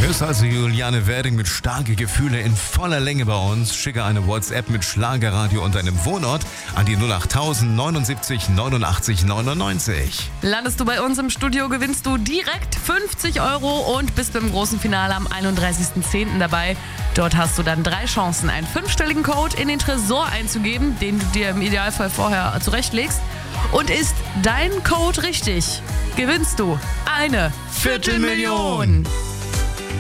Hörst also Juliane Werding mit starke Gefühle in voller Länge bei uns. Schicke eine WhatsApp mit Schlagerradio und deinem Wohnort an die 08000 79 89 99. Landest du bei uns im Studio, gewinnst du direkt 50 € und bist beim großen Finale am 31.10. dabei. Dort hast du dann 3 Chancen, einen 5-stelligen Code in den Tresor einzugeben, den du dir im Idealfall vorher zurechtlegst. Und ist dein Code richtig, gewinnst du eine Viertelmillion.